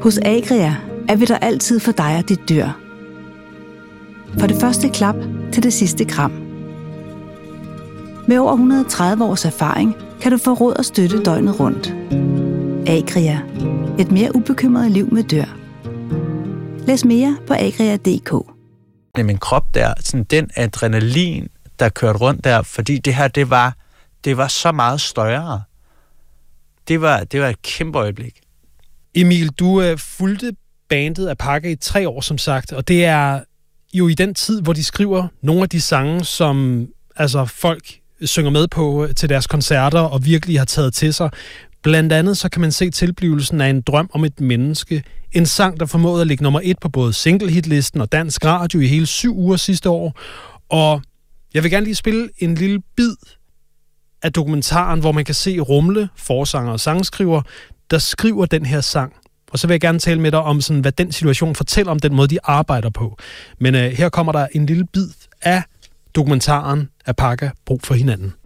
Hos Agria er vi der altid for dig og dit dyr. For det første klap til det sidste kram. Med over 130 års erfaring kan du få råd og støtte døgnet rundt. Agria. Et mere ubekymret liv med dyr. Læs mere på agria.dk. I min krop der, sådan den adrenalin, der kørte rundt der, fordi det her, det var så meget større. Det var et kæmpe øjeblik. Emil, du fulgte bandet Apaka i 3 år, som sagt, og det er jo i den tid, hvor de skriver nogle af de sange, som altså folk synger med på til deres koncerter og virkelig har taget til sig. Blandt andet så kan man se tilblivelsen af En drøm om et menneske. En sang, der formåede at ligge nummer 1 på både singlehitlisten og Dansk Radio i hele 7 uger sidste år. Og jeg vil gerne lige spille en lille bid af dokumentaren, hvor man kan se Rumle, forsanger og sangskriver, der skriver den her sang. Og så vil jeg gerne tale med dig om, sådan, hvad den situation fortæller om den måde, de arbejder på. Men her kommer der en lille bid af dokumentaren Apaka, Brug for hinanden.